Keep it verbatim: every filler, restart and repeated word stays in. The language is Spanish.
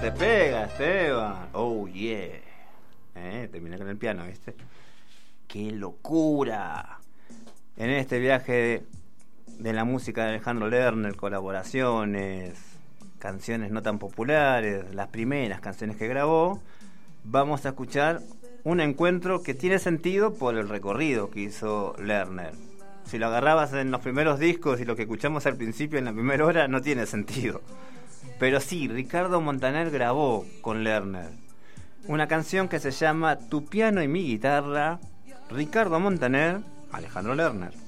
te pega, Esteban. Oh, yeah. Eh, terminé con el piano, ¿viste? ¡Qué locura! En este viaje de, de la música de Alejandro Lerner, colaboraciones, canciones no tan populares, las primeras canciones que grabó, vamos a escuchar un encuentro que tiene sentido por el recorrido que hizo Lerner. Si lo agarrabas en los primeros discos y lo que escuchamos al principio en la primera hora, no tiene sentido. Pero sí, Ricardo Montaner grabó con Lerner una canción que se llama Tu piano y mi guitarra, Ricardo Montaner, Alejandro Lerner.